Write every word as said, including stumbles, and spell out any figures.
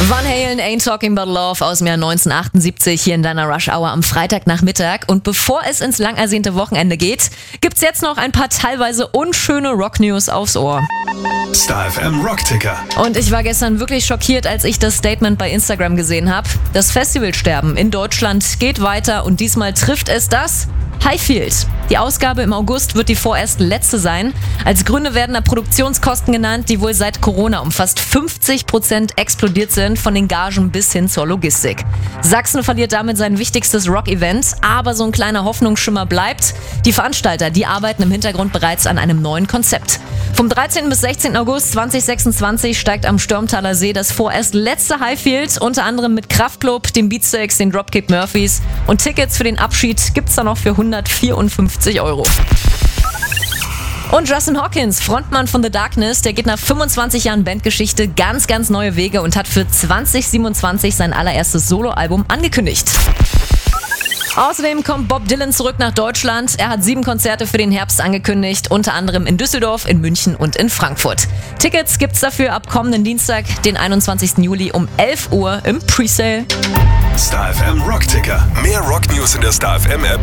Van Halen, Ain't Talking About Love aus dem Jahr neunzehnhundertachtundsiebzig hier in deiner Rush Hour am Freitagnachmittag. Und bevor es ins lang ersehnte Wochenende geht, gibt's jetzt noch ein paar teilweise unschöne Rock-News aufs Ohr. Star F M Rockticker. Und ich war gestern wirklich schockiert, als ich das Statement bei Instagram gesehen habe. Das Festivalsterben in Deutschland geht weiter und diesmal trifft es das Highfield. Die Ausgabe im August wird die vorerst letzte sein. Als Gründe werden da Produktionskosten genannt, die wohl seit Corona um fast fünfzig Prozent explodiert sind, von den Gagen bis hin zur Logistik. Sachsen verliert damit sein wichtigstes Rock-Event, aber so ein kleiner Hoffnungsschimmer bleibt. Die Veranstalter, die arbeiten im Hintergrund bereits an einem neuen Konzept. Vom dreizehnten bis sechzehnten August zweitausendsechsundzwanzig steigt am Stürmtaler See das vorerst letzte Highfield, unter anderem mit Kraftklub, den Beatsteaks, den Dropkick Murphys, und Tickets für den Abschied gibt's da noch für hundertvierundfünfzig Euro. Und Justin Hawkins, Frontmann von The Darkness, der geht nach fünfundzwanzig Jahren Bandgeschichte ganz, ganz neue Wege und hat für zwanzig siebenundzwanzig sein allererstes Soloalbum angekündigt. Außerdem kommt Bob Dylan zurück nach Deutschland. Er hat sieben Konzerte für den Herbst angekündigt, unter anderem in Düsseldorf, in München und in Frankfurt. Tickets gibt's dafür ab kommenden Dienstag, den einundzwanzigsten Juli um elf Uhr im Presale. Star F M Rockticker. Mehr Rocknews in der Star F M App